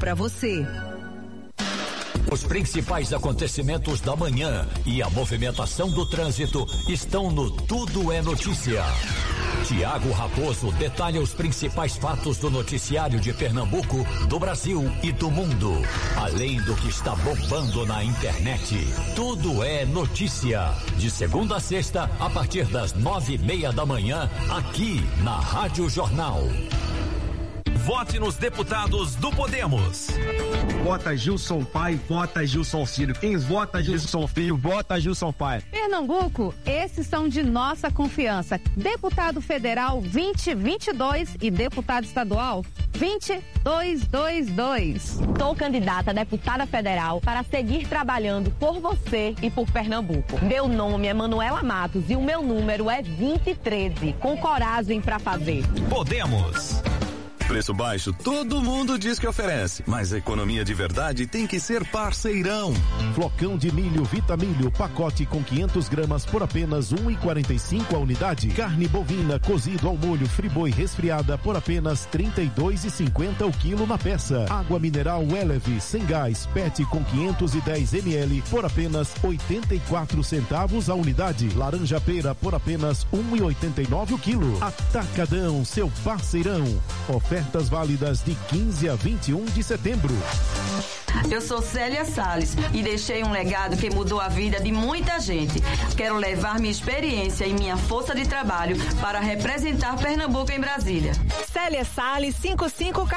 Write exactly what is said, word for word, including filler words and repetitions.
para você. Os principais acontecimentos da manhã e a movimentação do trânsito estão no Tudo é Notícia. Tiago Raposo detalha os principais fatos do noticiário de Pernambuco, do Brasil e do mundo. Além do que está bombando na internet. Tudo é Notícia. De segunda a sexta, a partir das nove e meia da manhã, aqui na Rádio Jornal. Vote nos deputados do Podemos. Vota Gilson Pai, vota Gilson Filho. Quem vota Gilson Filho, vota Gilson Pai. Pernambuco, esses são de nossa confiança. Deputado federal vinte vinte e dois e deputado estadual vinte dois dois dois. Sou candidata a deputada federal para seguir trabalhando por você e por Pernambuco. Meu nome é Manuela Matos e o meu número é vinte e treze. Com coragem para fazer. Podemos. Preço baixo, todo mundo diz que oferece, mas a economia de verdade tem que ser Parceirão. Flocão de milho Vitamilho, pacote com quinhentas gramas por apenas um real e quarenta e cinco centavos a unidade. Carne bovina cozido ao molho Friboi resfriada por apenas trinta e dois reais e cinquenta centavos o quilo na peça. Água mineral Eleve sem gás P E T com quinhentos e dez mililitros por apenas oitenta e quatro centavos a unidade. Laranja pera por apenas um real e oitenta e nove centavos o quilo. Atacadão, seu Parceirão. Oferta Ofertas válidas de quinze a vinte e um de setembro. Eu sou Célia Salles e deixei um legado que mudou a vida de muita gente. Quero levar minha experiência e minha força de trabalho para representar Pernambuco em Brasília. Célia Salles, cinco cinco